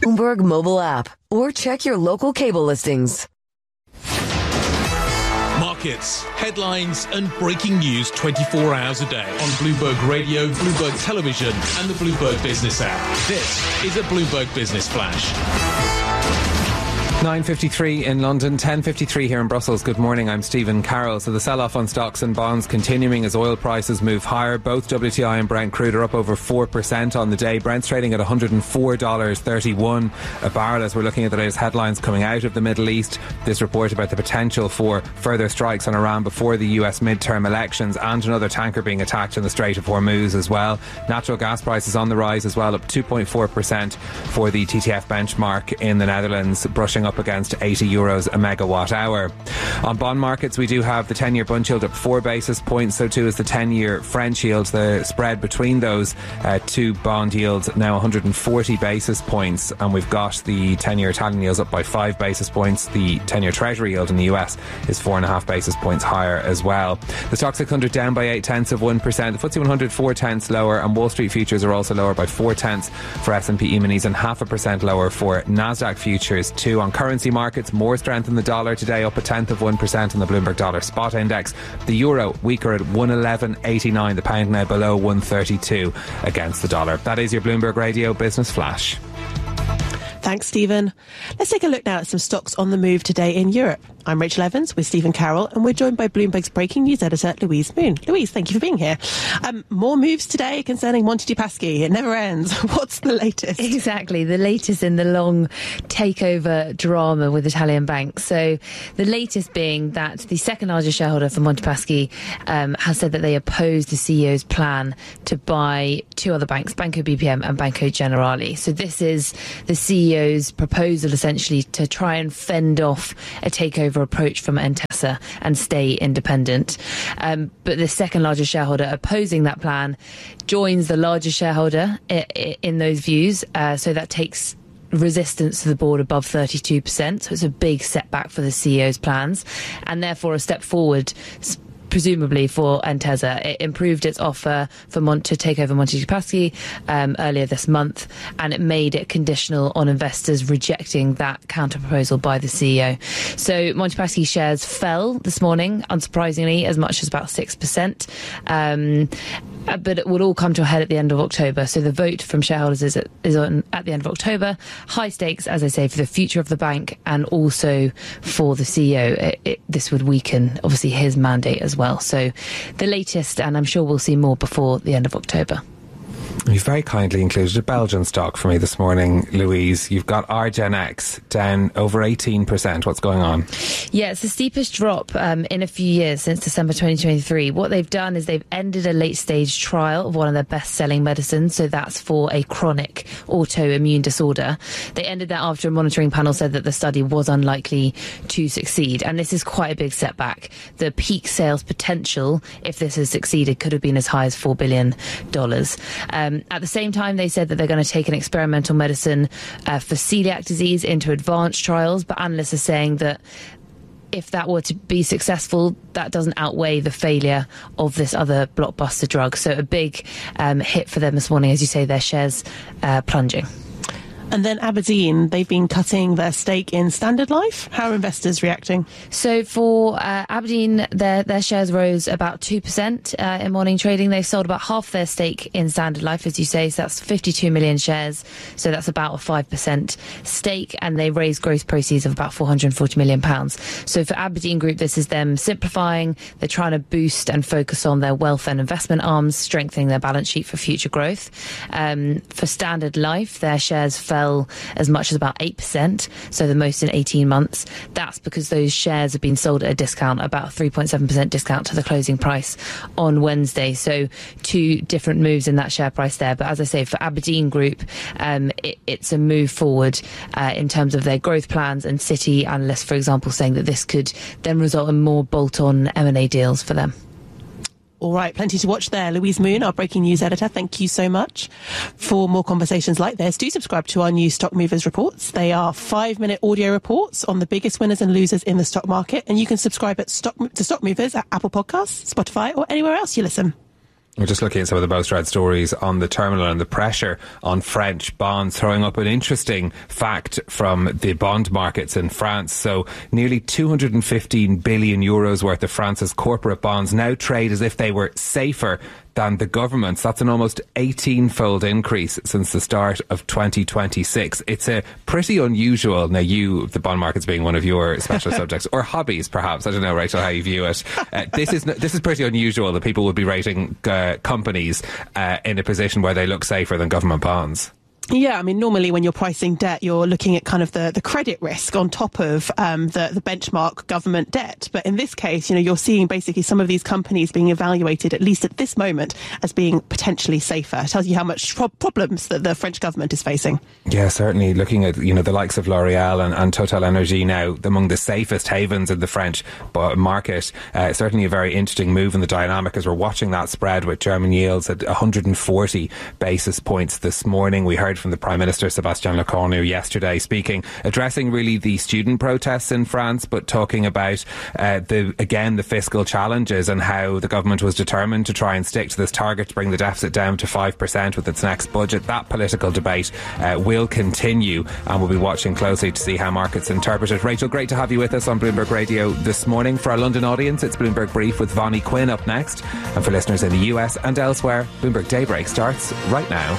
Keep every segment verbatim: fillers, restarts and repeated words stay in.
Bloomberg mobile app, or check your local cable listings. Markets, headlines and breaking news twenty-four hours a day on Bloomberg Radio, Bloomberg Television and the Bloomberg Business app. This is a Bloomberg Business Flash. nine fifty-three in London, ten fifty-three here in Brussels. Good morning, I'm Stephen Carroll. So the sell-off on stocks and bonds continuing as oil prices move higher. Both W T I and Brent crude are up over four percent on the day. Brent's trading at one hundred four dollars thirty-one a barrel as we're looking at the latest headlines coming out of the Middle East. This report about the potential for further strikes on Iran before the U S midterm elections, and another tanker being attacked in the Strait of Hormuz as well. Natural gas prices on the rise as well, up two point four percent for the T T F benchmark in the Netherlands, brushing up against eighty euros a megawatt hour. On bond markets, we do have the ten-year bund yield up four basis points, so too is the ten-year French yield. The spread between those uh, two bond yields now one hundred forty basis points, and we've got the ten-year Italian yields up by five basis points. The ten-year Treasury yield in the U S is four and a half basis points higher as well. The Stoxx six hundred down by eight tenths of one percent. The F T S E one hundred four tenths lower, and Wall Street futures are also lower by four tenths for S and P E-minis and half a percent lower for Nasdaq futures too. On currency markets, more strength in the dollar today, up a tenth of one percent on the Bloomberg Dollar Spot Index. The euro weaker at one eleven eighty-nine. The pound now below one thirty-two against the dollar. That is your Bloomberg Radio Business Flash. Thanks, Stephen. Let's take a look now at some stocks on the move today in Europe. I'm Rachel Evans with Stephen Carroll, and we're joined by Bloomberg's breaking news editor, Louise Moon. Louise, thank you for being here. Um, more moves today concerning Monte dei Paschi. It never ends. What's the latest? Exactly, the latest in the long takeover drama with Italian banks. So the latest being that the second largest shareholder for Monte dei Paschi um, has said that they oppose the C E O's plan to buy two other banks, Banco B P M and Banco Generali. So this is the C E O's proposal essentially to try and fend off a takeover approach from Intesa and stay independent. Um, but the second largest shareholder opposing that plan joins the largest shareholder I- I- in those views. Uh, so that takes resistance to the board above thirty-two percent. So it's a big setback for the C E O's plans, and therefore a step forward presumably for Intesa. It improved its offer for Mont to take over Monte dei Paschi um, earlier this month, and it made it conditional on investors rejecting that counter proposal by the C E O. So Monte dei Paschi shares fell this morning, unsurprisingly, as much as about six percent. Um, but it will all come to a head at the end of October. So the vote from shareholders is, at, is on at the end of October. High stakes, as I say, for the future of the bank and also for the C E O. It, it, this would weaken, obviously, his mandate as well. So the latest, and I'm sure we'll see more before the end of October. You've very kindly included a Belgian stock for me this morning, Louise. You've got Argenex down over eighteen percent. What's going on? Yeah, it's the steepest drop um, in a few years since December twenty twenty-three. What they've done is they've ended a late-stage trial of one of their best-selling medicines, so that's for a chronic autoimmune disorder. They ended that after a monitoring panel said that the study was unlikely to succeed, and this is quite a big setback. The peak sales potential, if this has succeeded, could have been as high as four billion dollars. Um, at the same time, they said that they're going to take an experimental medicine uh, for celiac disease into advanced trials, but analysts are saying that if that were to be successful, that doesn't outweigh the failure of this other blockbuster drug. So a big um, hit for them this morning, as you say, their shares uh, plunging. And then Aberdeen, they've been cutting their stake in Standard Life. How are investors reacting? So for uh, Aberdeen, their their shares rose about two percent uh, in morning trading. They've sold about half their stake in Standard Life, as you say. So that's fifty-two million shares. So that's about a five percent stake. And they raised gross proceeds of about four hundred forty million pounds. So for Aberdeen Group, this is them simplifying. They're trying to boost and focus on their wealth and investment arms, strengthening their balance sheet for future growth. Um, for Standard Life, their shares fell as much as about eight percent, so the most in eighteen months. That's because those shares have been sold at a discount, about three point seven percent discount to the closing price on Wednesday. So two different moves in that share price there. But as I say, for Aberdeen Group, um, it, it's a move forward uh, in terms of their growth plans, and Citi analysts, for example, saying that this could then result in more bolt-on M and A deals for them. All right, plenty to watch there. Louise Moon, our breaking news editor, thank you so much. For more conversations like this, do subscribe to our new Stock Movers reports. They are five-minute audio reports on the biggest winners and losers in the stock market, and you can subscribe at stock, to Stock Movers at Apple Podcasts, Spotify, or anywhere else you listen. We're just looking at some of the most read stories on the terminal and the pressure on French bonds, throwing up an interesting fact from the bond markets in France. So nearly two hundred fifteen billion euros worth of France's corporate bonds now trade as if they were safer than the government's. That's an almost eighteen-fold increase since the start of twenty twenty-six. It's a pretty unusual, now you, the bond markets being one of your special subjects, or hobbies perhaps, I don't know, Rachel, how you view it. Uh, this is this is pretty unusual that people would be rating uh, companies uh, in a position where they look safer than government bonds. Yeah, I mean, normally when you're pricing debt, you're looking at kind of the, the credit risk on top of um, the, the benchmark government debt. But in this case, you know, you're seeing basically some of these companies being evaluated, at least at this moment, as being potentially safer. It tells you how much pro- problems that the French government is facing. Yeah, certainly. Looking at, you know, the likes of L'Oreal and, and Total Energy now among the safest havens in the French market. Uh, certainly a very interesting move in the dynamic as we're watching that spread with German yields at one hundred forty basis points this morning. We heard from the Prime Minister Sébastien Lecornu yesterday, speaking, addressing really the student protests in France, but talking about uh, the again the fiscal challenges and how the government was determined to try and stick to this target to bring the deficit down to five percent with its next budget. That political debate uh, will continue, and we'll be watching closely to see how markets interpret it. Rachel, great to have you with us on Bloomberg Radio this morning. For our London audience, it's Bloomberg Brief with Vonnie Quinn up next, and for listeners in the U S and elsewhere, Bloomberg Daybreak starts right now.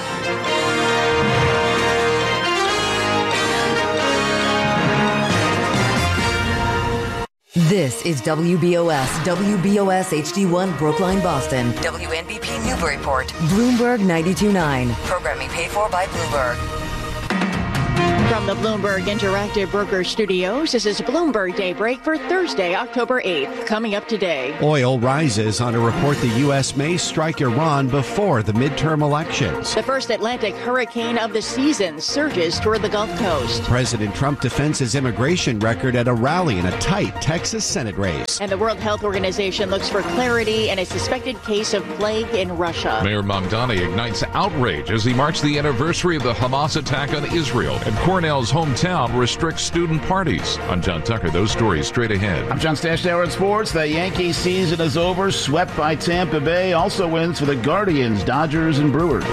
This is W B O S, W B O S H D one Brookline, Boston, W N B P Newburyport, Bloomberg ninety-two point nine. Programming paid for by Bloomberg. From the Bloomberg Interactive Broker Studios, this is Bloomberg Daybreak for Thursday, October eighth. Coming up today. Oil rises on a report the U S may strike Iran before the midterm elections. The first Atlantic hurricane of the season surges toward the Gulf Coast. President Trump defends his immigration record at a rally in a tight Texas Senate race. And the World Health Organization looks for clarity in a suspected case of plague in Russia. Mayor Mamdani ignites outrage as he marks the anniversary of the Hamas attack on Israel. And Cornell's hometown restricts student parties. I'm John Tucker. Those stories straight ahead. I'm John Stashdauer in sports. The Yankee season is over, swept by Tampa Bay. Also wins for the Guardians, Dodgers, and Brewers.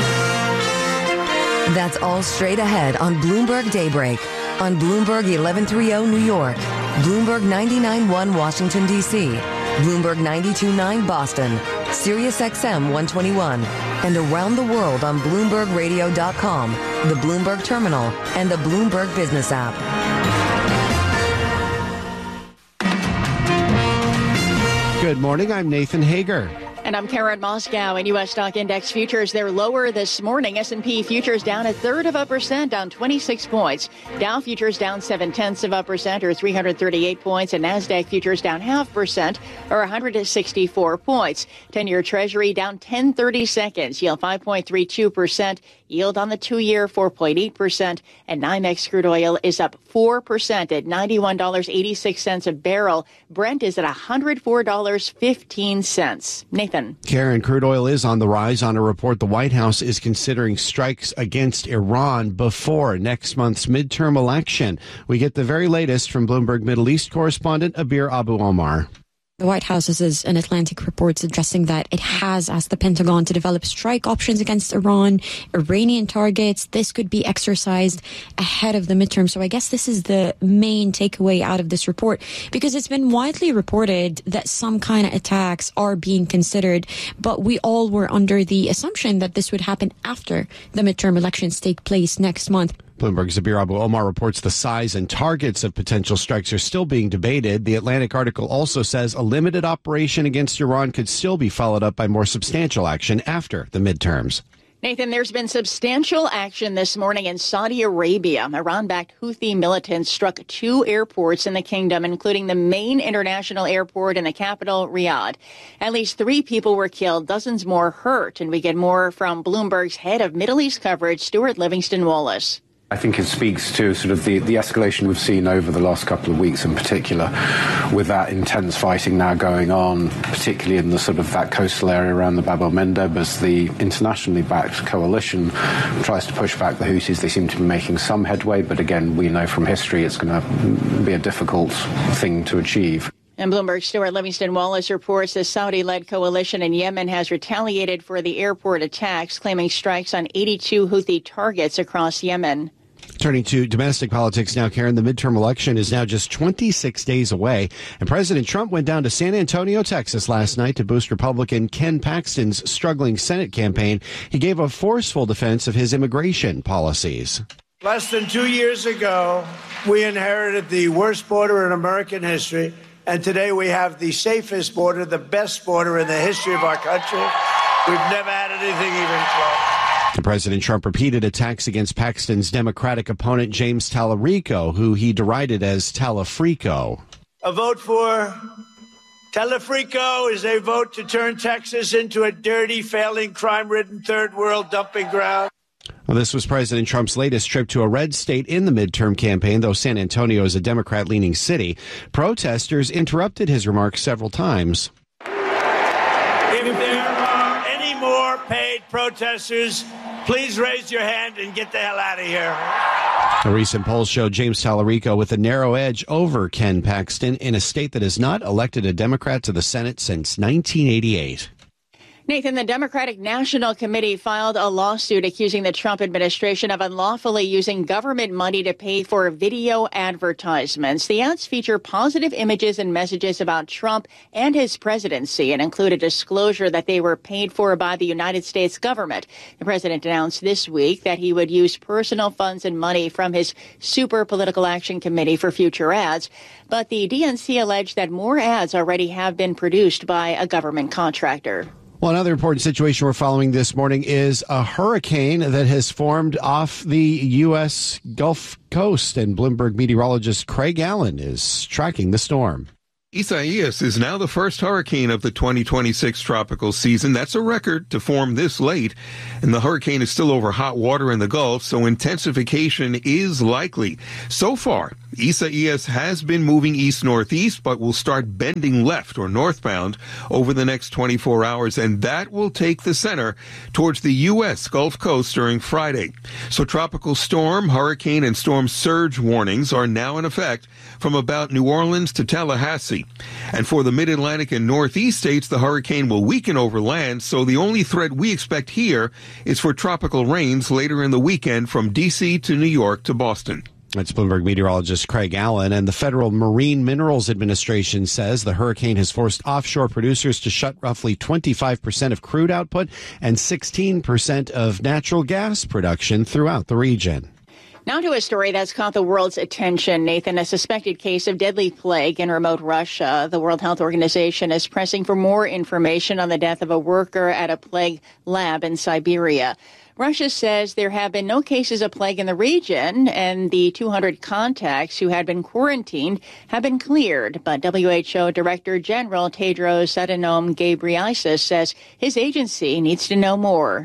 That's all straight ahead on Bloomberg Daybreak. On Bloomberg eleven thirty New York, Bloomberg ninety-nine point one Washington, D C, Bloomberg ninety-two point nine Boston, Sirius X M one twenty-one, and around the world on Bloomberg Radio dot com, the Bloomberg Terminal, and the Bloomberg Business app. Good morning, I'm Nathan Hager. And I'm Karen Moscow. In U S stock index futures, they're lower this morning. S and P futures down a third of a percent, down twenty-six points. Dow futures down seven tenths of a percent, or three hundred thirty-eight points. And NASDAQ futures down half percent, or one hundred sixty-four points. ten-year Treasury down ten thirty-seconds, yield five point three two percent. Yield on the two-year four point eight percent. And NYMEX crude oil is up four percent at ninety-one dollars and eighty-six cents a barrel. Brent is at one hundred four dollars and fifteen cents. Nathan. Karen, crude oil is on the rise on a report the White House is considering strikes against Iran before next month's midterm election. We get the very latest from Bloomberg Middle East correspondent Abir Abu Omar. The White House is an Atlantic report suggesting that it has asked the Pentagon to develop strike options against Iran, Iranian targets. This could be exercised ahead of the midterm. So I guess this is the main takeaway out of this report, because it's been widely reported that some kind of attacks are being considered. But we all were under the assumption that this would happen after the midterm elections take place next month. Bloomberg's Abir Abu Omar reports the size and targets of potential strikes are still being debated. The Atlantic article also says a limited operation against Iran could still be followed up by more substantial action after the midterms. Nathan, there's been substantial action this morning in Saudi Arabia. Iran-backed Houthi militants struck two airports in the kingdom, including the main international airport in the capital, Riyadh. At least three people were killed, dozens more hurt. And we get more from Bloomberg's head of Middle East coverage, Stuart Livingston-Wallace. I think it speaks to sort of the, the escalation we've seen over the last couple of weeks in particular, with that intense fighting now going on, particularly in the sort of that coastal area around the Bab el-Mandeb, as the internationally backed coalition tries to push back the Houthis. They seem to be making some headway, but again, we know from history it's going to be a difficult thing to achieve. And Bloomberg Stuart Livingston Wallace reports the Saudi-led coalition in Yemen has retaliated for the airport attacks, claiming strikes on eighty-two Houthi targets across Yemen. Turning to domestic politics now, Karen, the midterm election is now just twenty-six days away, and President Trump went down to San Antonio, Texas last night to boost Republican Ken Paxton's struggling Senate campaign. He gave a forceful defense of his immigration policies. Less than two years ago, we inherited the worst border in American history, and today we have the safest border, the best border in the history of our country. We've never had anything even close. President Trump repeated attacks against Paxton's Democratic opponent, James Tallarico, who he derided as Talafrico. A vote for Talafrico is a vote to turn Texas into a dirty, failing, crime-ridden third world dumping ground. Well, this was President Trump's latest trip to a red state in the midterm campaign, though San Antonio is a Democrat-leaning city. Protesters interrupted his remarks several times. If there are any more paid protesters, please raise your hand and get the hell out of here. A recent poll showed James Tallarico with a narrow edge over Ken Paxton in a state that has not elected a Democrat to the Senate since nineteen eighty-eight. Nathan, the Democratic National Committee filed a lawsuit accusing the Trump administration of unlawfully using government money to pay for video advertisements. The ads feature positive images and messages about Trump and his presidency and include a disclosure that they were paid for by the United States government. The president announced this week that he would use personal funds and money from his Super Political Action Committee for future ads. But the D N C alleged that more ads already have been produced by a government contractor. Well, another important situation we're following this morning is a hurricane that has formed off the U S Gulf Coast, and Bloomberg meteorologist Craig Allen is tracking the storm. Isaias is now the first hurricane of the twenty twenty-six tropical season. That's a record to form this late. And the hurricane is still over hot water in the Gulf, so intensification is likely. So far, Isaias has been moving east-northeast, but will start bending left or northbound over the next twenty-four hours, and that will take the center towards the U S Gulf Coast during Friday. So tropical storm, hurricane, and storm surge warnings are now in effect from about New Orleans to Tallahassee. And for the mid-Atlantic and northeast states, the hurricane will weaken over land, so the only threat we expect here is for tropical rains later in the weekend from D C to New York to Boston. That's Bloomberg meteorologist Craig Allen. And the Federal Marine Minerals Administration says the hurricane has forced offshore producers to shut roughly twenty-five percent of crude output and sixteen percent of natural gas production throughout the region. Now to a story that's caught the world's attention, Nathan. A suspected case of deadly plague in remote Russia. The World Health Organization is pressing for more information on the death of a worker at a plague lab in Siberia. Russia says there have been no cases of plague in the region, and the two hundred contacts who had been quarantined have been cleared. But W H O Director General Tedros Adhanom Ghebreyesus says his agency needs to know more.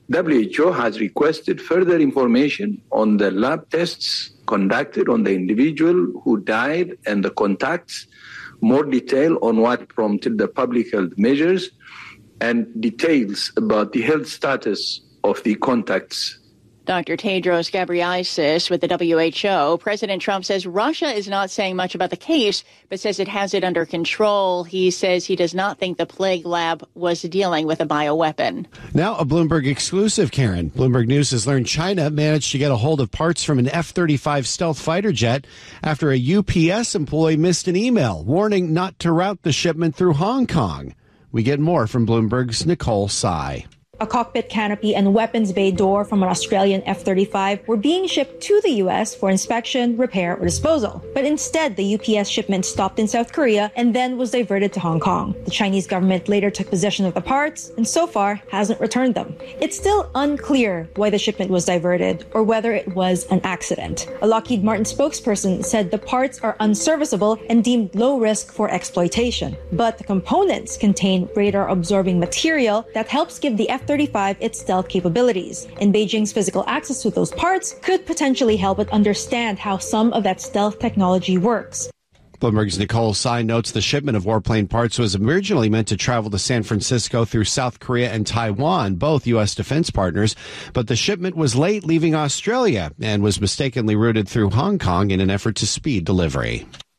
W H O has requested further information on the lab tests conducted on the individual who died and the contacts, more detail on what prompted the public health measures, and details about the health status of the contacts. Doctor Tedros Ghebreyesus with the W H O. President Trump says Russia is not saying much about the case, but says it has it under control. He says he does not think the plague lab was dealing with a bioweapon. Now a Bloomberg exclusive, Karen. Bloomberg News has learned China managed to get a hold of parts from an F thirty-five stealth fighter jet after a U P S employee missed an email warning not to route the shipment through Hong Kong. We get more from Bloomberg's Nicole Tsai. A cockpit canopy and weapons bay door from an Australian F thirty-five were being shipped to the U S for inspection, repair, or disposal. But instead, the U P S shipment stopped in South Korea and then was diverted to Hong Kong. The Chinese government later took possession of the parts and so far hasn't returned them. It's still unclear why the shipment was diverted or whether it was an accident. A Lockheed Martin spokesperson said the parts are unserviceable and deemed low risk for exploitation. But the components contain radar-absorbing material that helps give the F thirty-five its stealth capabilities, and Beijing's physical access to those parts could potentially help it understand how some of that stealth technology works. Bloomberg's Nicole Tsai notes the shipment of warplane parts was originally meant to travel to San Francisco through South Korea and Taiwan, both U S defense partners, but the shipment was late leaving Australia and was mistakenly routed through Hong Kong in an effort to speed delivery.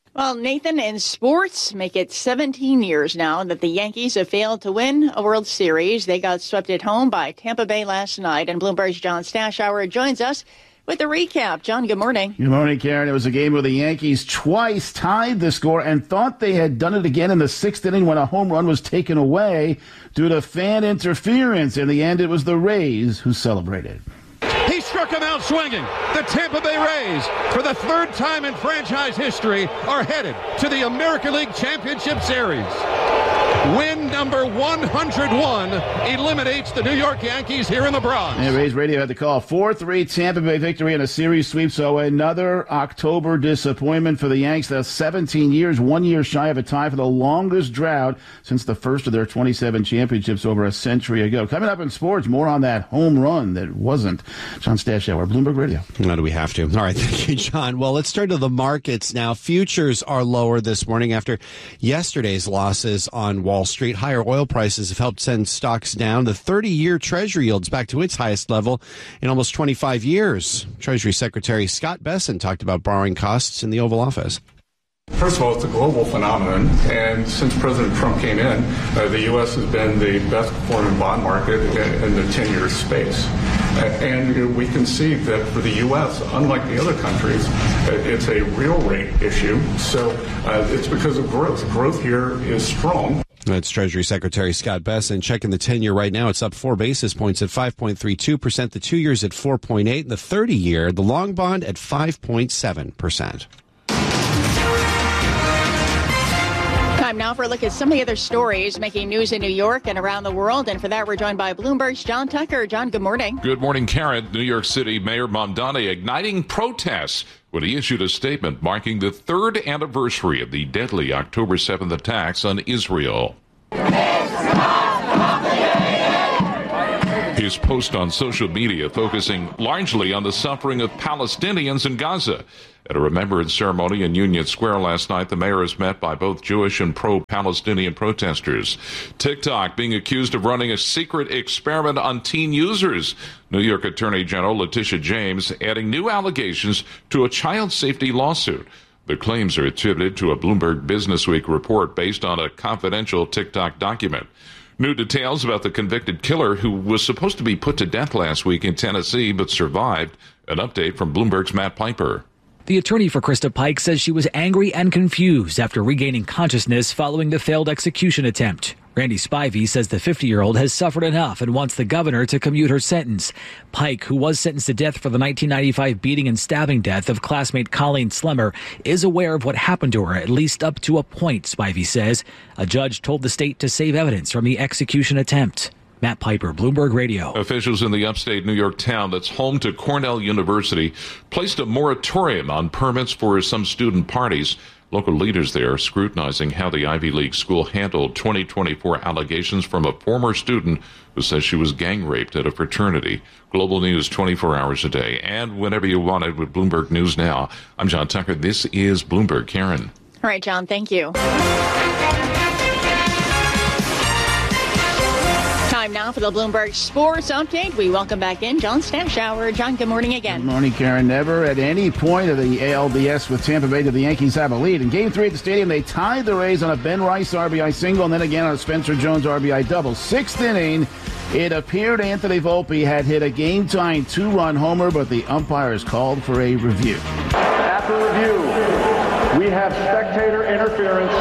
Well, Nathan, in sports, make it seventeen years now that the Yankees have failed to win a World Series. They got swept at home by Tampa Bay last night, and Bloomberg's John Stashower joins us with a recap. John, good morning. Good morning, Karen. It was a game where the Yankees twice tied the score and thought they had done it again in the sixth inning when a home run was taken away due to fan interference. In the end, it was the Rays who celebrated. He struck him out swinging. The Tampa Bay Rays, for the third time in franchise history, are headed to the American League Championship Series. Win number one hundred one eliminates the New York Yankees here in the Bronx. And Rays Radio had the call. four three Tampa Bay victory in a series sweep. So another October disappointment for the Yanks. That's seventeen years, one year shy of a tie for the longest drought since the first of their twenty-seven championships over a century ago. Coming up in sports, more on that home run that wasn't. John Stashower, Bloomberg Radio. Now do we have to? All right, thank you, John. Well, let's turn to the markets now. Futures are lower this morning after yesterday's losses on Wall Street. Higher oil prices have helped send stocks down. The thirty-year Treasury yields back to its highest level in almost twenty-five years. Treasury Secretary Scott Bessent talked about borrowing costs in the Oval Office. First of all, it's a global phenomenon, and since President Trump came in, uh, the U S has been the best performing bond market in, in the ten-year space. Uh, and uh, we can see that for the U S, unlike the other countries, uh, it's a real rate issue. So uh, it's because of growth. Growth here is strong. That's Treasury Secretary Scott Bessent. Checking the ten-year right now, it's up four basis points at five point three two percent. The two-year's at four point eight, and the thirty-year, the long bond, at five point seven percent. Time now for a look at some of the other stories making news in New York and around the world. And for that, we're joined by Bloomberg's John Tucker. John, good morning. Good morning, Karen. New York City Mayor Mamdani igniting protests when he issued a statement marking the third anniversary of the deadly October seventh attacks on Israel. His post on social media focusing largely on the suffering of Palestinians in Gaza. At a remembrance ceremony in Union Square last night, the mayor was met by both Jewish and pro-Palestinian protesters. TikTok being accused of running a secret experiment on teen users. New York Attorney General Letitia James adding new allegations to a child safety lawsuit. The claims are attributed to a Bloomberg Businessweek report based on a confidential TikTok document. New details about the convicted killer who was supposed to be put to death last week in Tennessee but survived. An update from Bloomberg's Matt Piper. The attorney for Krista Pike says she was angry and confused after regaining consciousness following the failed execution attempt. Randy Spivey says the fifty-year-old has suffered enough and wants the governor to commute her sentence. Pike, who was sentenced to death for the nineteen ninety-five beating and stabbing death of classmate Colleen Slemmer, is aware of what happened to her, at least up to a point, Spivey says. A judge told the state to save evidence from the execution attempt. Matt Piper, Bloomberg Radio. Officials in the upstate New York town that's home to Cornell University placed a moratorium on permits for some student parties. Local leaders there scrutinizing how the Ivy League school handled twenty twenty-four allegations from a former student who says she was gang raped at a fraternity. Global News twenty-four hours a day and whenever you want it with Bloomberg News Now. I'm John Tucker. This is Bloomberg. Karen. All right, John, thank you. Time now for the Bloomberg Sports Update. We welcome back in John Stashower. John, good morning again. Good morning, Karen. Never at any point of the A L D S with Tampa Bay did the Yankees have a lead. In Game three at the stadium, they tied the Rays on a Ben Rice R B I single and then again on a Spencer Jones R B I double. Sixth inning, it appeared Anthony Volpe had hit a game-tying two-run homer, but the umpires called for a review. After review, we have spectator interference.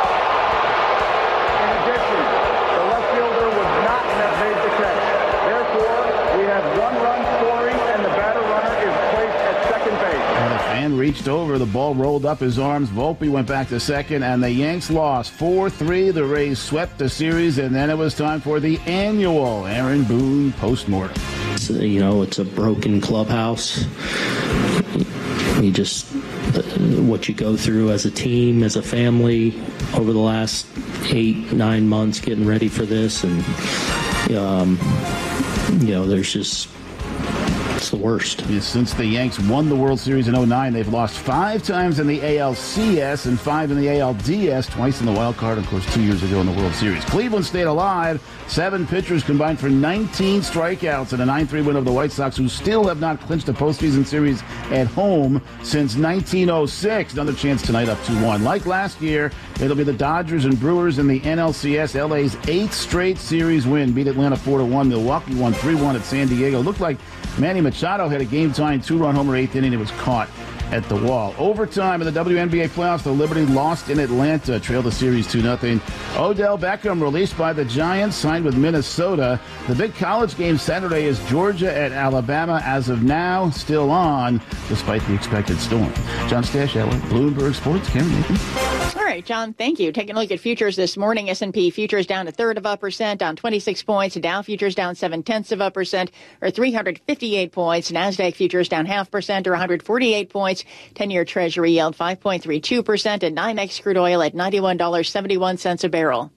And reached over. The ball rolled up his arms. Volpe went back to second, and the Yanks lost four three. The Rays swept the series, and then it was time for the annual Aaron Boone postmortem. So, you know, it's a broken clubhouse. You just, what you go through as a team, as a family, over the last eight, nine months getting ready for this, and, um, you know, there's just the worst. Yeah, since the Yanks won the World Series in oh nine, they've lost five times in the A L C S and five in the A L D S, twice in the wild card, of course, two years ago in the World Series. Cleveland stayed alive. Seven pitchers combined for nineteen strikeouts in a nine three win over the White Sox, who still have not clinched a postseason series at home since nineteen oh six. Another chance tonight up two one. Like last year, it'll be the Dodgers and Brewers in the N L C S. L A's eighth straight series win. Beat Atlanta four to one. Milwaukee won three one at San Diego. Looked like Manny Machado had a game-tying two-run homer eighth inning. It was caught at the wall. Overtime in the W N B A playoffs, the Liberty lost in Atlanta, trailed the series two nothing. Odell Beckham released by the Giants, signed with Minnesota. The big college game Saturday is Georgia at Alabama. As of now, still on, despite the expected storm. John Stashower, Bloomberg Sports. Karen Nathan. All right, John, thank you. Taking a look at futures this morning, S and P futures down a third of a percent, down twenty-six points. Dow futures down seven-tenths of a percent, or three hundred fifty-eight points. NASDAQ futures down half percent, or one hundred forty-eight points. ten-year Treasury yield five point three two percent, and NYMEX crude oil at ninety-one dollars and seventy-one cents a barrel.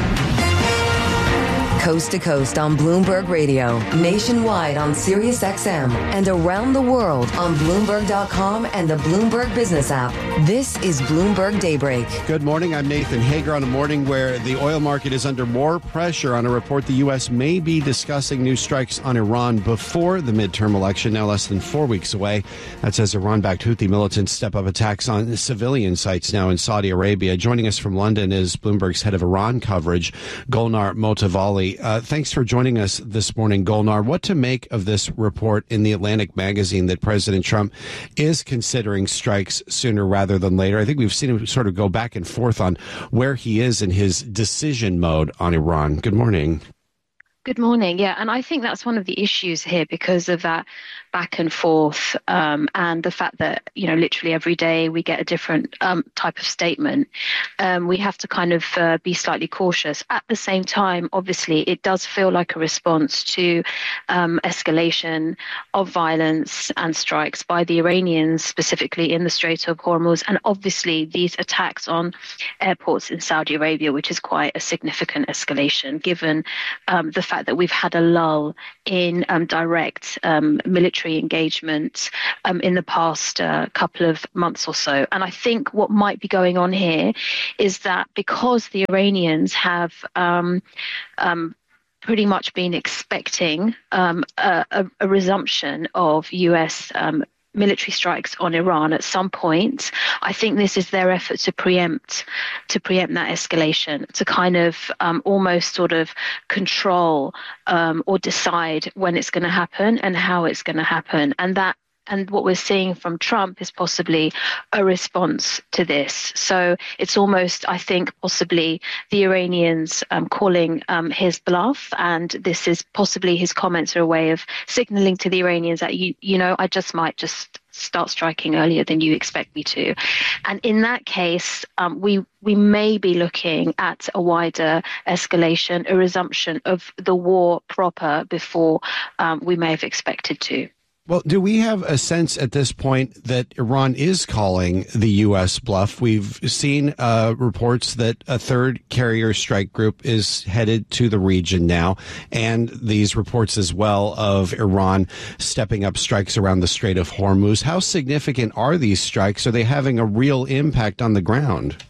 Coast to coast on Bloomberg Radio, nationwide on Sirius X M, and around the world on Bloomberg dot com and the Bloomberg Business app. This is Bloomberg Daybreak. Good morning. I'm Nathan Hager on a morning where the oil market is under more pressure on a report the U S may be discussing new strikes on Iran before the midterm election, now less than four weeks away. That says Iran-backed Houthi militants step up attacks on civilian sites now in Saudi Arabia. Joining us from London is Bloomberg's head of Iran coverage, Golnar Motovali. Uh, thanks for joining us this morning, Golnar. What to make of this report in the Atlantic magazine that President Trump is considering strikes sooner rather than later? I think we've seen him sort of go back and forth on where he is in his decision mode on Iran. Good morning. Good morning. Yeah, and I think that's one of the issues here because of that back and forth um, and the fact that, you know, literally every day we get a different um, type of statement. Um, we have to kind of uh, be slightly cautious. At the same time, obviously, it does feel like a response to um, escalation of violence and strikes by the Iranians, specifically in the Strait of Hormuz, and obviously these attacks on airports in Saudi Arabia, which is quite a significant escalation given um, the fact that we've had a lull in um, direct um, military engagement um, in the past uh, couple of months or so. And I think what might be going on here is that because the Iranians have um, um, pretty much been expecting um, a, a, a resumption of U S um, military strikes on Iran at some point, I think this is their effort to preempt to preempt that escalation, to kind of um, almost sort of control um, or decide when it's going to happen and how it's going to happen. And that And what we're seeing from Trump is possibly a response to this. So it's almost, I think, possibly the Iranians um, calling um, his bluff. And this is possibly his comments are a way of signaling to the Iranians that, you, you know, I just might just start striking earlier than you expect me to. And in that case, um, we we may be looking at a wider escalation, a resumption of the war proper before um, we may have expected to. Well, do we have a sense at this point that Iran is calling the U S bluff? We've seen uh, reports that a third carrier strike group is headed to the region now, and these reports as well of Iran stepping up strikes around the Strait of Hormuz. How significant are these strikes? Are they having a real impact on the ground?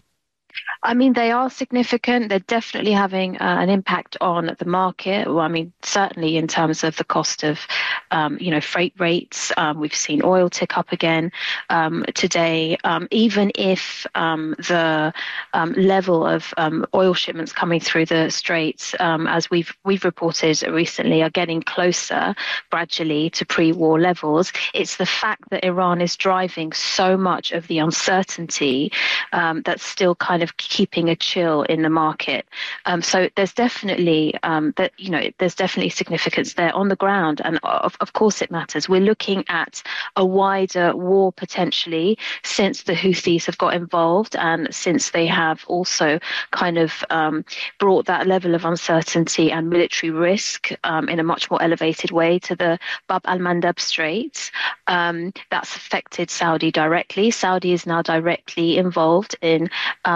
I mean, they are significant. They're definitely having uh, an impact on the market. Well, I mean, certainly in terms of the cost of, um, you know, freight rates. Um, we've seen oil tick up again um, today. Um, even if um, the um, level of um, oil shipments coming through the straits, um, as we've we've reported recently, are getting closer gradually to pre-war levels, it's the fact that Iran is driving so much of the uncertainty um, that's still kind of keeping a chill in the market. Um, so there's definitely um, that you know there's definitely significance there on the ground, and of, of course it matters. We're looking at a wider war potentially since the Houthis have got involved, and since they have also kind of um, brought that level of uncertainty and military risk um, in a much more elevated way to the Bab al-Mandab Straits. Um, that's affected Saudi directly. Saudi is now directly involved in um, this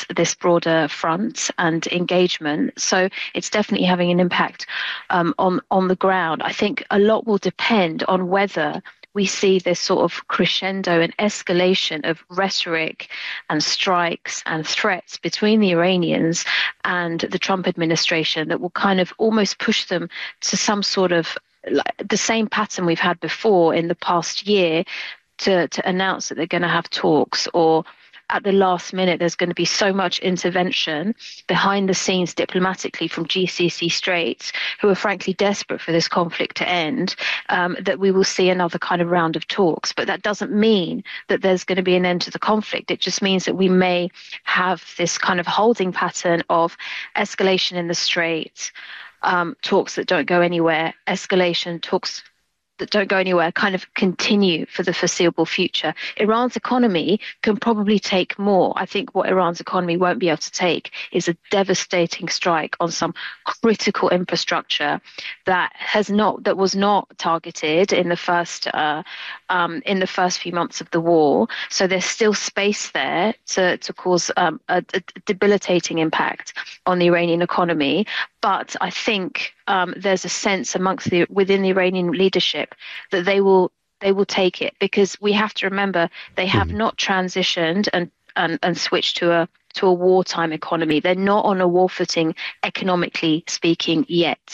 this this broader front and engagement. So it's definitely having an impact um, on on the ground. I think a lot will depend on whether we see this sort of crescendo and escalation of rhetoric and strikes and threats between the Iranians and the Trump administration that will kind of almost push them to some sort of like the same pattern we've had before in the past year to, to announce that they're going to have talks, or at the last minute, there's going to be so much intervention behind the scenes diplomatically from G C C Straits, who are frankly desperate for this conflict to end, um, that we will see another kind of round of talks. But that doesn't mean that there's going to be an end to the conflict. It just means that we may have this kind of holding pattern of escalation in the Straits, um, talks that don't go anywhere, escalation, talks that don't go anywhere kind of continue for the foreseeable future. Iran's economy can probably take more. I think what Iran's economy won't be able to take is a devastating strike on some critical infrastructure that has not that was not targeted in the first uh, um, in the first few months of the war. So there's still space there to to cause um, a, a debilitating impact on the Iranian economy. But I think um, there's a sense amongst the within the Iranian leadership that they will they will take it, because we have to remember they have mm-hmm. not transitioned and, and, and switched to a to a wartime economy. They're not on a war footing economically speaking yet.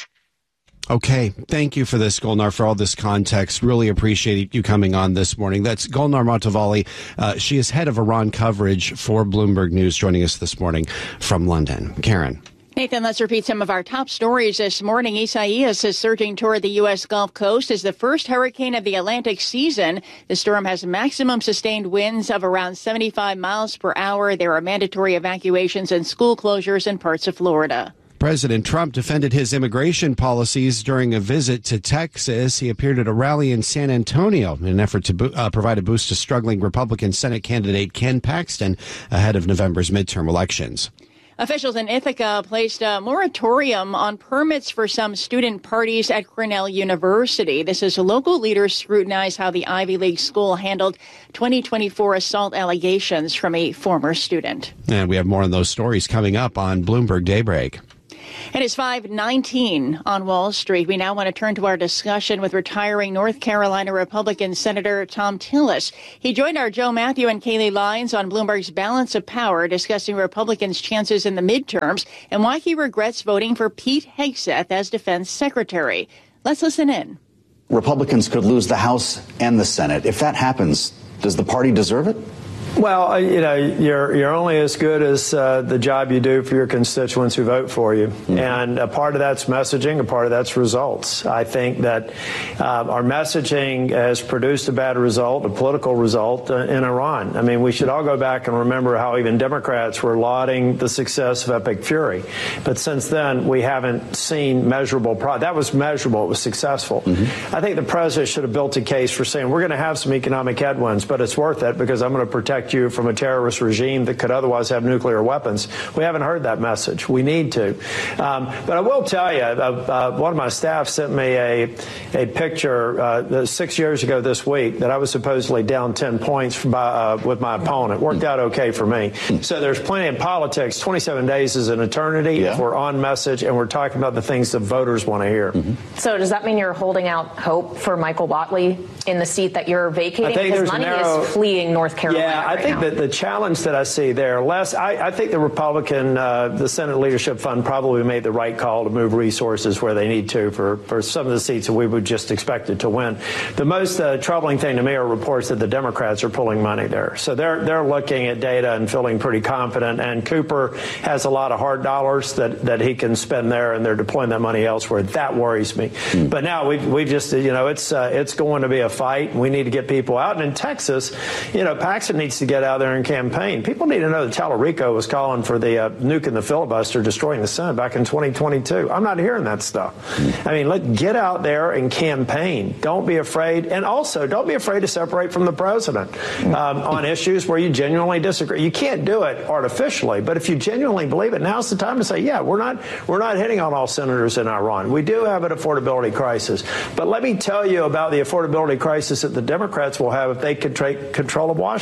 Okay. Thank you for this, Golnar, for all this context. Really appreciate you coming on this morning. That's Golnar Mohtavali. Uh, she is head of Iran coverage for Bloomberg News, joining us this morning from London. Karen. Nathan, let's repeat some of our top stories this morning. Isaias is surging toward the U S. Gulf Coast as the first hurricane of the Atlantic season. The storm has maximum sustained winds of around seventy-five miles per hour. There are mandatory evacuations and school closures in parts of Florida. President Trump defended his immigration policies during a visit to Texas. He appeared at a rally in San Antonio in an effort to bo- uh, provide a boost to struggling Republican Senate candidate Ken Paxton ahead of November's midterm elections. Officials in Ithaca placed a moratorium on permits for some student parties at Cornell University. This as local leaders scrutinize how the Ivy League school handled twenty twenty-four assault allegations from a former student. And we have more on those stories coming up on Bloomberg Daybreak. It is five nineteen on Wall Street. We now want to turn to our discussion with retiring North Carolina Republican Senator Thom Tillis. He joined our Joe Matthew and Kayleigh Lyons on Bloomberg's Balance of Power, discussing Republicans' chances in the midterms and why he regrets voting for Pete Hegseth as defense secretary. Let's listen in. Republicans could lose the House and the Senate. If that happens, does the party deserve it? Well, you know, you're you're only as good as uh, the job you do for your constituents who vote for you. Mm-hmm. And a part of that's messaging, a part of that's results. I think that uh, our messaging has produced a bad result, a political result uh, in Iran. I mean, we should all go back and remember how even Democrats were lauding the success of Epic Fury. But since then, we haven't seen measurable progress. That was measurable. It was successful. Mm-hmm. I think the president should have built a case for saying, we're going to have some economic headwinds, but it's worth it because I'm going to protect you from a terrorist regime that could otherwise have nuclear weapons. We haven't heard that message. We need to. Um, but I will tell you, uh, uh, one of my staff sent me a a picture uh, six years ago this week that I was supposedly down ten points by, uh, with my opponent. Worked out okay for me. So there's plenty in politics. twenty-seven days is an eternity. Yeah. If we're on message and we're talking about the things the voters want to hear. Mm-hmm. So does that mean you're holding out hope for Michael Whatley in the seat that you're vacating? Because money narrow, is fleeing North Carolina. Yeah, I right think now. that the challenge that I see there, Les, I, I think the Republican, uh, the Senate Leadership Fund probably made the right call to move resources where they need to for, for some of the seats that we would just expect it to win. The most uh, troubling thing to me are reports that the Democrats are pulling money there. So they're they're looking at data and feeling pretty confident. And Cooper has a lot of hard dollars that, that he can spend there, and they're deploying that money elsewhere. That worries me. Mm. But now we've, we've just, you know, it's uh, it's going to be a fight. We need to get people out. And in Texas, you know, Paxton needs to get out there and campaign. People need to know that Tallarico was calling for the uh, nuke and the filibuster, destroying the Senate back in twenty twenty-two. I'm not hearing that stuff. I mean, let get out there and campaign. Don't be afraid. And also, don't be afraid to separate from the president um, on issues where you genuinely disagree. You can't do it artificially, but if you genuinely believe it, now's the time to say, yeah, we're not we're not hitting on all senators in Iran. We do have an affordability crisis. But let me tell you about the affordability crisis that the Democrats will have if they could take control of Washington.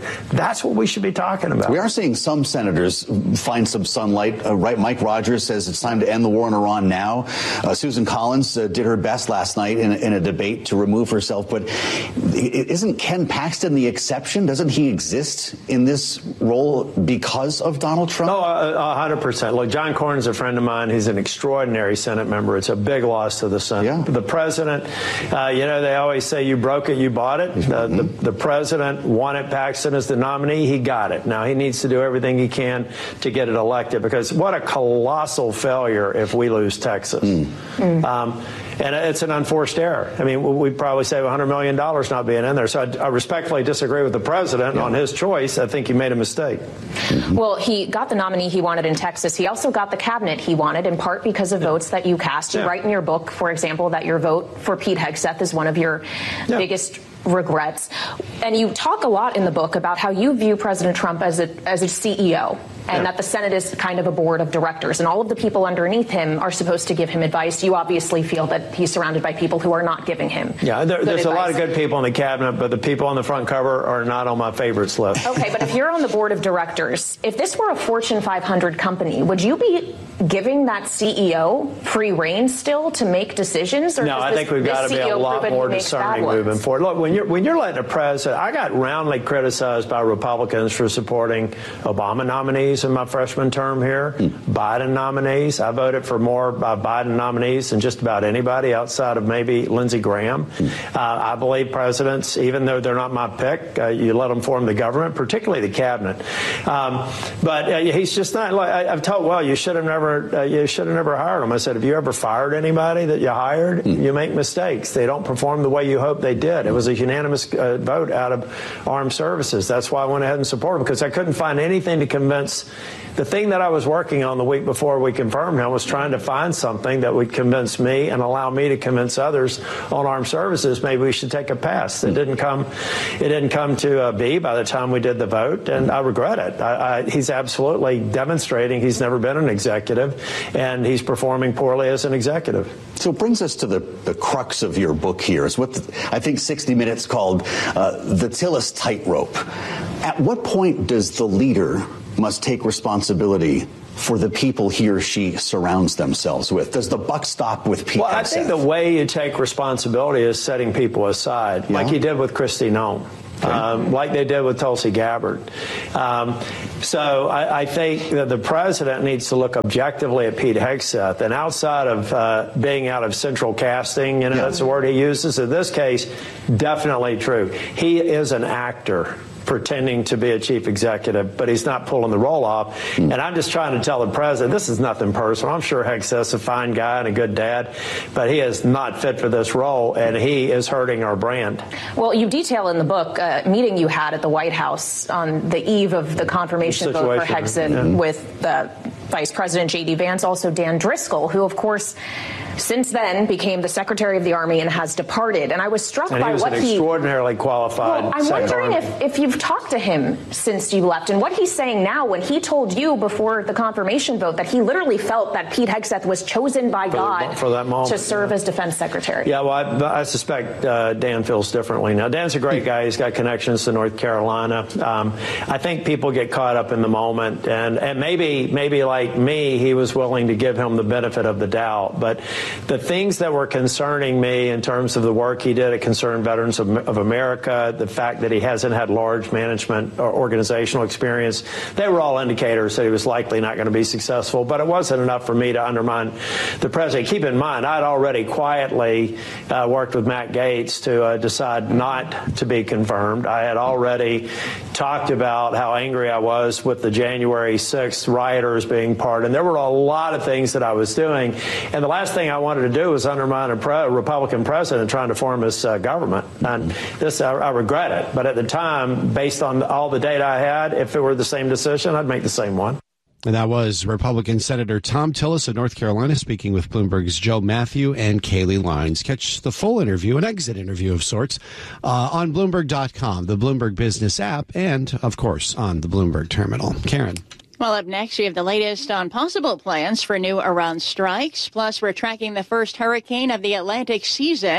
That's what we should be talking about. We are seeing some senators find some sunlight. Uh, right, Mike Rogers says it's time to end the war in Iran now. Uh, Susan Collins uh, did her best last night in, in a debate to remove herself. But isn't Ken Paxton the exception? Doesn't he exist in this role because of Donald Trump? Oh, a hundred percent. Look, John Cornyn's a friend of mine. He's an extraordinary Senate member. It's a big loss to the Senate. Yeah. The president, uh, you know, they always say you broke it, you bought it. Uh, mm-hmm. the, the president wanted Paxton as the nominee. He got it. Now he needs to do everything he can to get it elected, because what a colossal failure if we lose Texas. Mm. Mm. Um, And it's an unforced error. I mean, we'd probably save one hundred million dollars not being in there. So I, I respectfully disagree with the president yeah. on his choice. I think he made a mistake. Mm-hmm. Well, he got the nominee he wanted in Texas. He also got the cabinet he wanted, in part because of yeah. votes that you cast. You yeah. write in your book, for example, that your vote for Pete Hegseth is one of your yeah. biggest regrets. And you talk a lot in the book about how you view President Trump as a as a C E O, and yeah. that the Senate is kind of a board of directors, and all of the people underneath him are supposed to give him advice. You obviously feel that he's surrounded by people who are not giving him Yeah, there, there's advice. a lot of good people in the cabinet, but the people on the front cover are not on my favorites list. Okay, but if you're on the board of directors, if this were a Fortune five hundred company, would you be giving that C E O free rein still to make decisions? Or no, I this, think we've got to be a lot more discerning moving forward. Look, when you're when you're letting a president, I got roundly criticized by Republicans for supporting Obama nominees in my freshman term here, mm. Biden nominees. I voted for more uh, Biden nominees than just about anybody outside of maybe Lindsey Graham. Mm. Uh, I believe presidents, even though they're not my pick, uh, you let them form the government, particularly the cabinet. Um, but uh, he's just not. Like, I, I've told, well, you should have never. Uh, you should have never hired him. I said, have you ever fired anybody that you hired? Mm. You make mistakes. They don't perform the way you hope they did. It was a unanimous uh, vote out of armed services. That's why I went ahead and supported him, because I couldn't find anything to convince. The thing that I was working on the week before we confirmed him was trying to find something that would convince me and allow me to convince others on armed services maybe we should take a pass. It didn't come. It didn't come to uh, be by the time we did the vote, and I regret it. I, I, he's absolutely demonstrating he's never been an executive, and he's performing poorly as an executive. So it brings us to the, the crux of your book here. Is what the, I think sixty minutes called uh, the Tillis tightrope. At what point does the leader must take responsibility for the people he or she surrounds themselves with? Does the buck stop with Pete Well, Hegseth? I think the way you take responsibility is setting people aside, yeah. like you did with Kristi Noem. Okay. Um, like they did with Tulsi Gabbard. Um, so I, I think that the president needs to look objectively at Pete Hegseth, and outside of uh, being out of central casting, you know, yeah. that's the word he uses. In this case, definitely true. He is an actor pretending to be a chief executive, but he's not pulling the role off. Mm. And I'm just trying to tell the president, this is nothing personal. I'm sure Hegseth's a fine guy and a good dad, but he is not fit for this role, and he is hurting our brand. Well, you detail in the book a meeting you had at the White House on the eve of the confirmation the vote for Hegseth yeah. with the Vice President J D Vance, also Dan Driscoll, who, of course, since then became the Secretary of the Army and has departed. And I was struck and by he was what an he extraordinarily qualified. Well, I'm wondering if, if you've talked to him since you left, and what he's saying now when he told you before the confirmation vote that he literally felt that Pete Hegseth was chosen by for God the, for that moment, to serve yeah. as Defense Secretary. Yeah, well, I, I suspect uh, Dan feels differently now. Dan's a great guy. He's got connections to North Carolina. Um, I think people get caught up in the moment, and, and maybe maybe like me, he was willing to give him the benefit of the doubt. But the things that were concerning me in terms of the work he did at Concerned Veterans of, of America, the fact that he hasn't had large management or organizational experience, they were all indicators that he was likely not going to be successful. But it wasn't enough for me to undermine the president. Keep in mind, I'd already quietly uh, worked with Matt Gaetz to uh, decide not to be confirmed. I had already talked about how angry I was with the January sixth rioters being part, and there were a lot of things that I was doing. And the last thing I wanted to do was undermine a, pre- a Republican president trying to form his uh, government. And this, I, I regret it. But at the time, based on all the data I had, if it were the same decision, I'd make the same one. And that was Republican Senator Thom Tillis of North Carolina speaking with Bloomberg's Joe Matthew and Kayleigh Lines. Catch the full interview, an exit interview of sorts, uh, on Bloomberg dot com, the Bloomberg Business app, and, of course, on the Bloomberg Terminal. Karen. Well, up next, we have the latest on possible plans for new Iran strikes. Plus, we're tracking the first hurricane of the Atlantic season.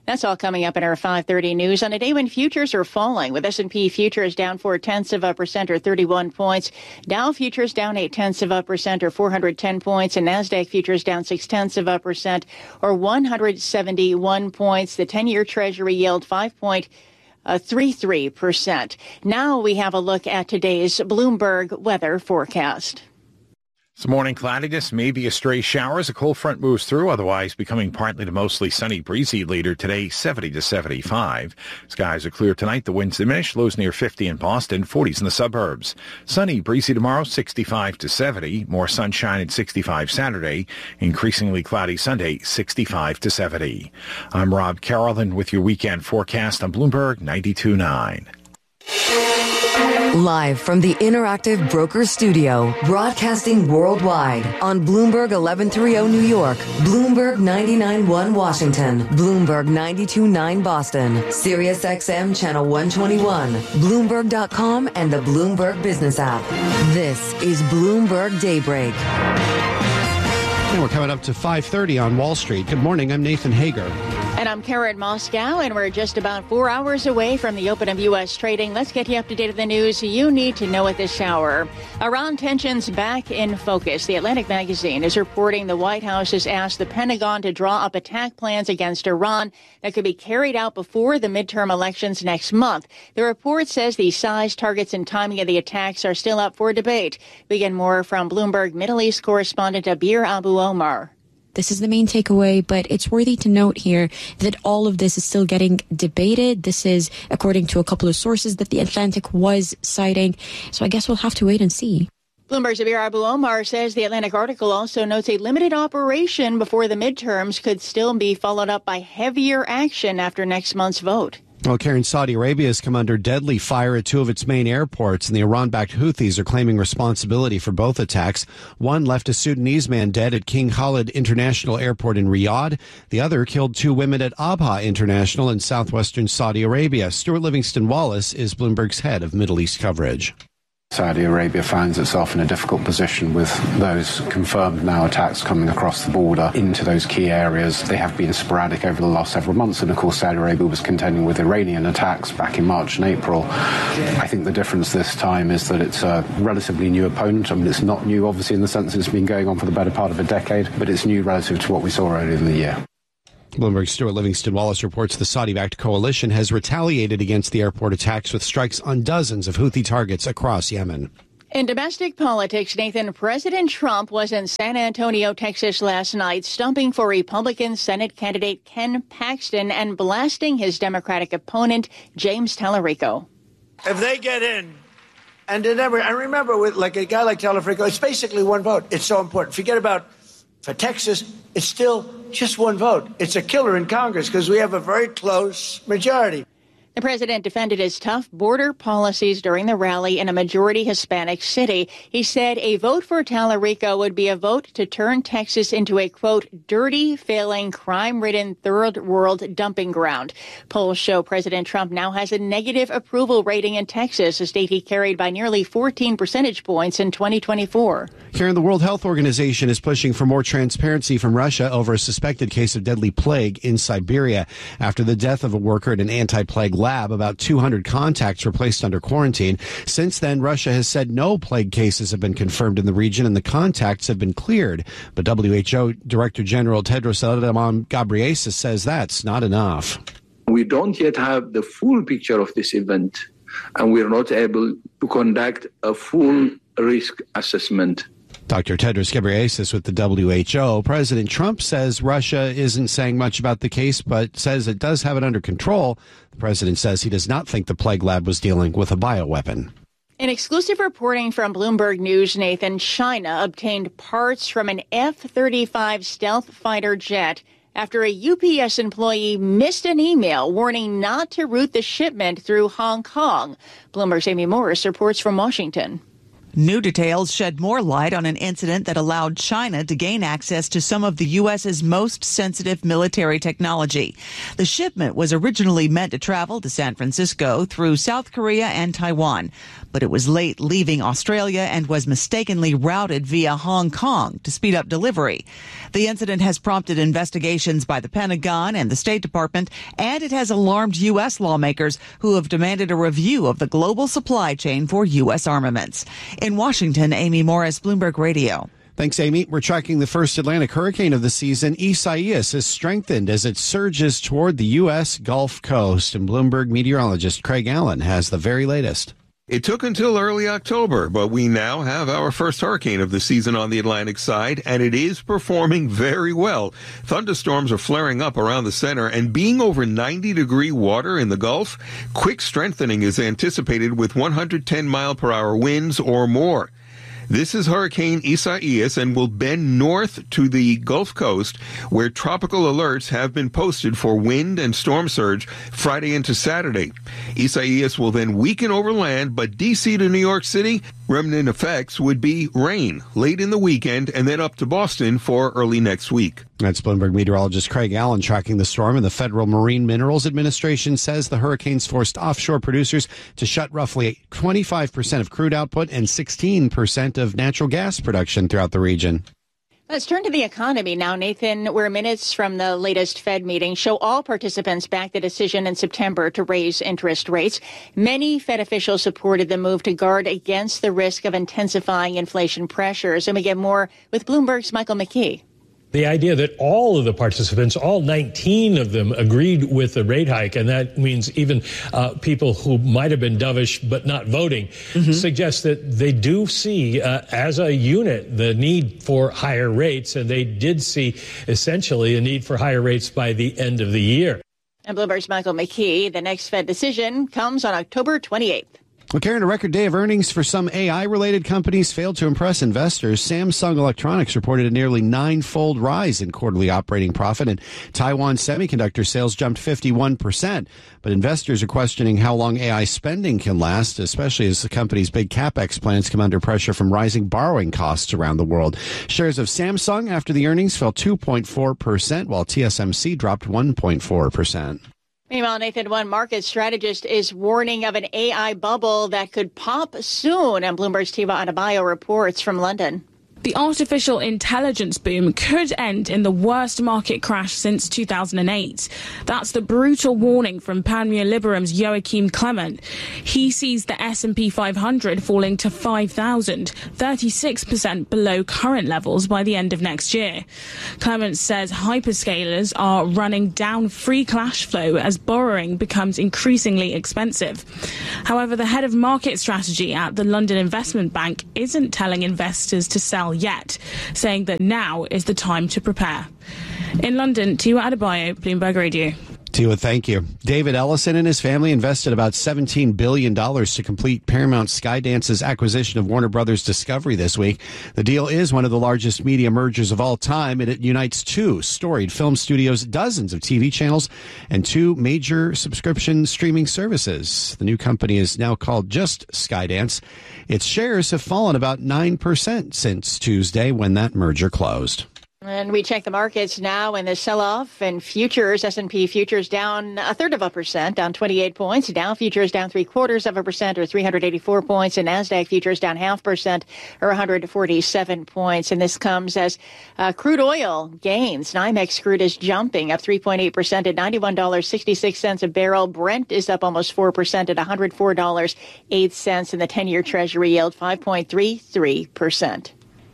That's all coming up in our five thirty news on a day when futures are falling, with S and P futures down four tenths of a percent or thirty-one points. Dow futures down eight tenths of a percent or four hundred ten points, and NASDAQ futures down six tenths of a percent or one hundred seventy-one points. The ten-year Treasury yield five point three three percent. Now we have a look at today's Bloomberg weather forecast. This morning cloudiness, maybe a stray shower as a cold front moves through, otherwise becoming partly to mostly sunny, breezy later today, seventy to seventy-five. Skies are clear tonight, the winds diminish, lows near fifty in Boston, forties in the suburbs. Sunny, breezy tomorrow, sixty-five to seventy, more sunshine at sixty-five Saturday, increasingly cloudy Sunday, sixty-five to seventy. I'm Rob Carolyn with your weekend forecast on Bloomberg ninety-two point nine. Live from the Interactive Brokers Studio, broadcasting worldwide on Bloomberg eleven thirty New York, Bloomberg ninety-nine point one Washington, Bloomberg ninety-two point nine Boston, Sirius X M Channel one twenty-one, Bloomberg dot com, and the Bloomberg Business app. This is Bloomberg Daybreak. And we're coming up to five thirty on Wall Street. Good morning, I'm Nathan Hager. And I'm Karen Moscow, and we're just about four hours away from the open of U S trading. Let's get you up to date with the news you need to know at this hour. Iran tensions back in focus. The Atlantic magazine is reporting the White House has asked the Pentagon to draw up attack plans against Iran that could be carried out before the midterm elections next month. The report says the size, targets, and timing of the attacks are still up for debate. We get more from Bloomberg Middle East correspondent Abir Abu Omar. This is the main takeaway, but it's worthy to note here that all of this is still getting debated. This is according to a couple of sources that the Atlantic was citing. So I guess we'll have to wait and see. Bloomberg's Abir Abu Omar says the Atlantic article also notes a limited operation before the midterms could still be followed up by heavier action after next month's vote. Well, Karen, Saudi Arabia has come under deadly fire at two of its main airports, and the Iran-backed Houthis are claiming responsibility for both attacks. One left a Sudanese man dead at King Khalid International Airport in Riyadh. The other killed two women at Abha International in southwestern Saudi Arabia. Stuart Livingston Wallace is Bloomberg's head of Middle East coverage. Saudi Arabia finds itself in a difficult position with those confirmed now attacks coming across the border into those key areas. They have been sporadic over the last several months, and of course Saudi Arabia was contending with Iranian attacks back in March and April. I think the difference this time is that it's a relatively new opponent. I mean, it's not new, obviously, in the sense that it's been going on for the better part of a decade, but it's new relative to what we saw earlier in the year. Bloomberg's Stuart Livingston Wallace reports the Saudi-backed coalition has retaliated against the airport attacks with strikes on dozens of Houthi targets across Yemen. In domestic politics, Nathan, President Trump was in San Antonio, Texas last night, stumping for Republican Senate candidate Ken Paxton and blasting his Democratic opponent, James Tallarico. If they get in, and they never, I remember with like a guy like Tallarico, it's basically one vote. It's so important. Forget about, for Texas, it's still just one vote. It's a killer in Congress because we have a very close majority. The president defended his tough border policies during the rally in a majority Hispanic city. He said a vote for Tallarico would be a vote to turn Texas into a, quote, dirty, failing, crime-ridden third world dumping ground. Polls show President Trump now has a negative approval rating in Texas, a state he carried by nearly fourteen percentage points in twenty twenty-four. Karen, the World Health Organization is pushing for more transparency from Russia over a suspected case of deadly plague in Siberia. After the death of a worker at an anti-plague lab, about two hundred contacts were placed under quarantine. Since then, Russia has said no plague cases have been confirmed in the region and the contacts have been cleared. But W H O Director General Tedros Adhanom Ghebreyesus says that's not enough. We don't yet have the full picture of this event, and we're not able to conduct a full risk assessment. Doctor Tedros Ghebreyesus with the W H O. President Trump says Russia isn't saying much about the case, but says it does have it under control. The president says he does not think the plague lab was dealing with a bioweapon. In exclusive reporting from Bloomberg News, Nathan, China obtained parts from an F thirty-five stealth fighter jet after a U P S employee missed an email warning not to route the shipment through Hong Kong. Bloomberg's Amy Morris reports from Washington. New details shed more light on an incident that allowed China to gain access to some of the U S's most sensitive military technology. The shipment was originally meant to travel to San Francisco through South Korea and Taiwan, but it was late leaving Australia and was mistakenly routed via Hong Kong to speed up delivery. The incident has prompted investigations by the Pentagon and the State Department, and it has alarmed U S lawmakers who have demanded a review of the global supply chain for U S armaments. In Washington, Amy Morris, Bloomberg Radio. Thanks, Amy. We're tracking the first Atlantic hurricane of the season. Isaias has strengthened as it surges toward the U S Gulf Coast. And Bloomberg meteorologist Craig Allen has the very latest. It took until early October, but we now have our first hurricane of the season on the Atlantic side, and it is performing very well. Thunderstorms are flaring up around the center, and being over ninety degree water in the Gulf, quick strengthening is anticipated with one hundred ten mile per hour winds or more. This is Hurricane Isaias and will bend north to the Gulf Coast, where tropical alerts have been posted for wind and storm surge Friday into Saturday. Isaias will then weaken over land, but D C to New York City, remnant effects would be rain late in the weekend and then up to Boston for early next week. That's Bloomberg meteorologist Craig Allen tracking the storm, and the Federal Marine Minerals Administration says the hurricane's forced offshore producers to shut roughly twenty-five percent of crude output and sixteen percent of natural gas production throughout the region. Let's turn to the economy now, Nathan, where minutes from the latest Fed meeting show all participants backed the decision in September to raise interest rates. Many Fed officials supported the move to guard against the risk of intensifying inflation pressures. And we get more with Bloomberg's Michael McKee. The idea that all of the participants, all nineteen of them, agreed with the rate hike, and that means even uh, people who might have been dovish but not voting, mm-hmm. suggests that they do see, uh, as a unit, the need for higher rates, and they did see essentially a need for higher rates by the end of the year. And Bloomberg's Michael McKee, the next Fed decision comes on October twenty-eighth. Well, Karen, a record day of earnings for some A I-related companies failed to impress investors. Samsung Electronics reported a nearly nine-fold rise in quarterly operating profit, and Taiwan Semiconductor sales jumped fifty-one percent. But investors are questioning how long A I spending can last, especially as the company's big CapEx plans come under pressure from rising borrowing costs around the world. Shares of Samsung after the earnings fell two point four percent, while T S M C dropped one point four percent. Meanwhile, Nathan, one market strategist is warning of an A I bubble that could pop soon. And Bloomberg's Tiva Adebayo reports from London. The artificial intelligence boom could end in the worst market crash since two thousand eight. That's the brutal warning from Panmure Liberum's Joachim Clement. He sees the S and P five hundred falling to five thousand, thirty-six percent below current levels by the end of next year. Clement says hyperscalers are running down free cash flow as borrowing becomes increasingly expensive. However, the head of market strategy at the London Investment Bank isn't telling investors to sell yet, saying that now is the time to prepare. In London, Tiwa Adebayo, Bloomberg Radio. Tiwa, thank you. David Ellison and his family invested about seventeen billion dollars to complete Paramount Skydance's acquisition of Warner Brothers Discovery this week. The deal is one of the largest media mergers of all time, and it unites two storied film studios, dozens of T V channels, and two major subscription streaming services. The new company is now called just Skydance. Its shares have fallen about nine percent since Tuesday when that merger closed. And we check the markets now, and the sell-off in futures, S and P futures down a third of a percent, down twenty-eight points. Dow futures down three quarters of a percent, or three hundred eighty-four points. And NASDAQ futures down half percent, or one hundred forty-seven points. And this comes as uh, crude oil gains. NYMEX crude is jumping up three point eight percent at ninety-one dollars and sixty-six cents a barrel. Brent is up almost four percent at one hundred four dollars and eight cents. And the ten-year Treasury yield five point three three percent.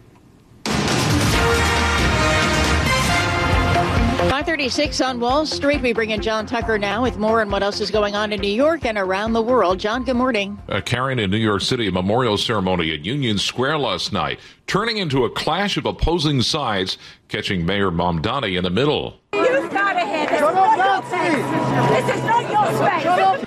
five thirty-six on Wall Street. We bring in John Tucker now with more on what else is going on in New York and around the world. John, good morning. Uh, Karen, in New York City, a memorial ceremony at Union Square last night, turning into a clash of opposing sides, catching Mayor Mamdani in the middle. You've got to hear this. This is not your space. Shut up.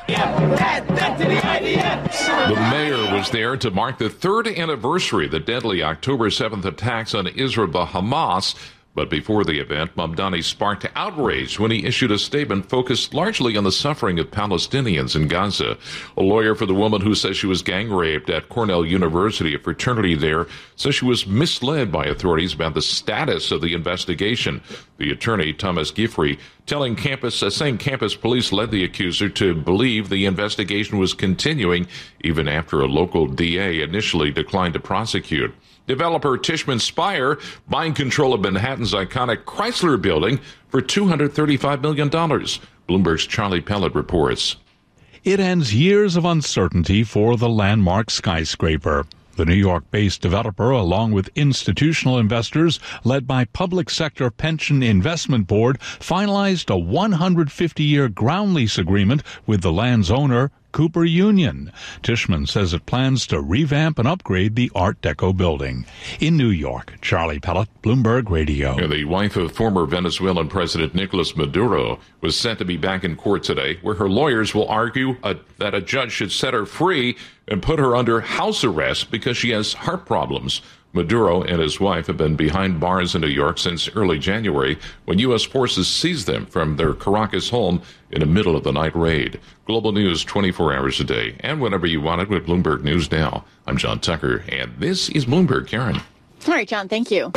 The mayor was there to mark the third anniversary of the deadly October seventh attacks on Israel by Hamas. But before the event, Mamdani sparked outrage when he issued a statement focused largely on the suffering of Palestinians in Gaza. A lawyer for the woman who says she was gang raped at Cornell University, a fraternity there, says she was misled by authorities about the status of the investigation. The attorney, Thomas Giffrey, telling campus, uh, saying campus police led the accuser to believe the investigation was continuing even after a local D A initially declined to prosecute. Developer Tishman Speyer buying control of Manhattan's iconic Chrysler Building for two hundred thirty-five million dollars. Bloomberg's Charlie Pellet reports. It ends years of uncertainty for the landmark skyscraper. The New York-based developer, along with institutional investors led by Public Sector Pension Investment Board, finalized a one hundred fifty year ground lease agreement with the land's owner, Cooper Union. Tishman says it plans to revamp and upgrade the Art Deco building. In New York, Charlie Pellet, Bloomberg Radio. Yeah, the wife of former Venezuelan President Nicolas Maduro was set to be back in court today, where her lawyers will argue uh, that a judge should set her free and put her under house arrest because she has heart problems. Maduro and his wife have been behind bars in New York since early January when U S forces seized them from their Caracas home in a middle-of-the-night raid. Global news twenty-four hours a day and whenever you want it with Bloomberg News Now. I'm John Tucker, and this is Bloomberg. Karen. All right, John, thank you.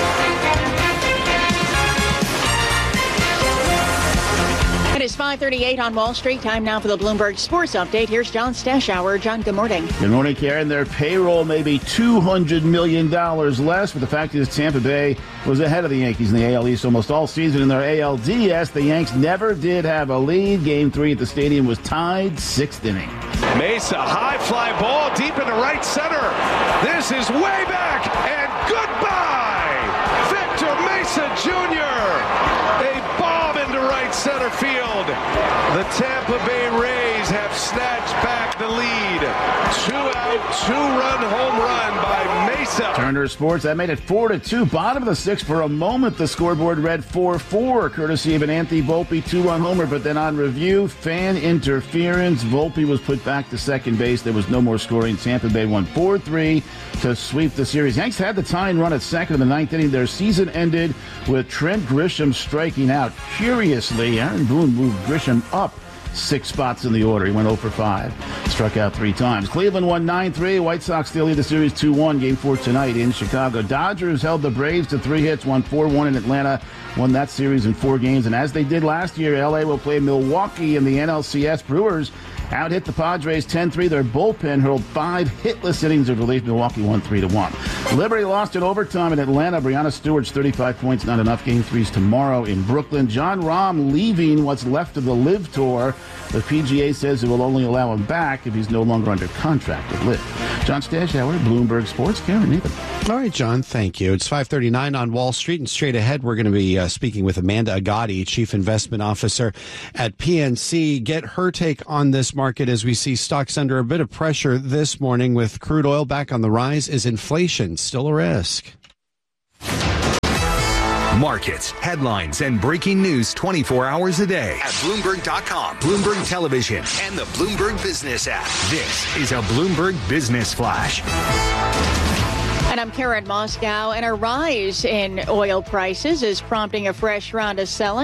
It is five thirty-eight on Wall Street. Time now for the Bloomberg Sports Update. Here's John Stashauer. John, good morning. Good morning, Karen. Their payroll may be two hundred million dollars less, but the fact is Tampa Bay was ahead of the Yankees in the A L East almost all season. In their A L D S, the Yanks never did have a lead. Game three at the stadium was tied, sixth inning. Mesa, high fly ball deep into right center. This is way back, and goodbye! Victor Mesa Junior A bomb into right center field. The Tampa Bay Rays have snatched back the lead. Two-out, two-run home run by Mesa. Turner Sports, that made it four to two. Bottom of the sixth. For a moment, the scoreboard read four four, courtesy of an Anthony Volpe two-run homer. But then on review, fan interference. Volpe was put back to second base. There was no more scoring. Tampa Bay won four three to sweep the series. Yanks had the tying run at second in the ninth inning. Their season ended with Trent Grisham striking out. Curiously, Aaron Boone moved Grisham up six spots in the order. He went oh for five. Struck out three times. Cleveland won nine three. White Sox still lead the series two one. Game four tonight in Chicago. Dodgers held the Braves to three hits, won four one in Atlanta. Won that series in four games. And as they did last year, L A will play Milwaukee in the N L C S. Brewers out-hit the Padres ten three. Their bullpen hurled five hitless innings of relief. Milwaukee won three to one. Liberty lost in overtime in Atlanta. Brianna Stewart's thirty-five points, not enough. Game three's tomorrow in Brooklyn. Jon Rahm leaving what's left of the LIV Tour. The P G A says it will only allow him back if he's no longer under contract with LIV. John Stashauer, Bloomberg Sports. Karen, Nathan. All right, John, thank you. It's five thirty-nine on Wall Street, and straight ahead we're going to be uh, speaking with Amanda Agati, Chief Investment Officer at P N C. Get her take on this market as we see stocks under a bit of pressure this morning with crude oil back on the rise. Is inflation still a risk? Markets, headlines, and breaking news twenty-four hours a day at Bloomberg dot com, Bloomberg Television, and the Bloomberg Business app. This is a Bloomberg Business Flash. And I'm Karen Moscow, and a rise in oil prices is prompting a fresh round of selling.